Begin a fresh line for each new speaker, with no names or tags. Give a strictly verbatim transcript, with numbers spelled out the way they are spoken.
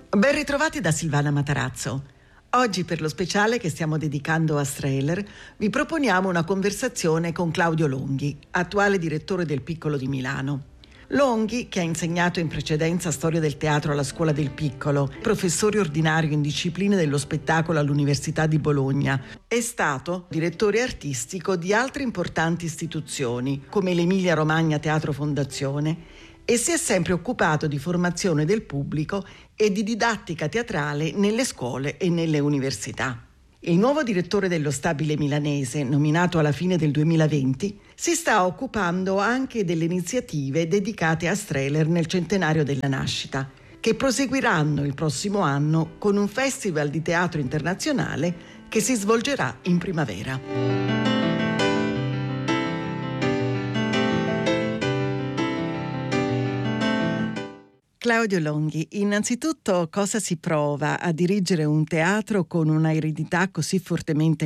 Ben ritrovati da Silvana Matarazzo. Oggi, per lo speciale che stiamo dedicando a Strehler, vi proponiamo una conversazione con Claudio Longhi, attuale direttore del Piccolo di Milano. Longhi, che ha insegnato in precedenza storia del teatro alla Scuola del Piccolo, professore ordinario in discipline dello spettacolo all'Università di Bologna, è stato direttore artistico di altre importanti istituzioni, come l'Emilia Romagna Teatro Fondazione, e si è sempre occupato di formazione del pubblico e di didattica teatrale nelle scuole e nelle università. Il nuovo direttore dello Stabile Milanese, nominato alla fine del duemilaventi, si sta occupando anche delle iniziative dedicate a Strehler nel centenario della nascita, che proseguiranno il prossimo anno con un festival di teatro internazionale che si svolgerà in primavera. Claudio Longhi, innanzitutto cosa si prova a dirigere un teatro con una eredità così fortemente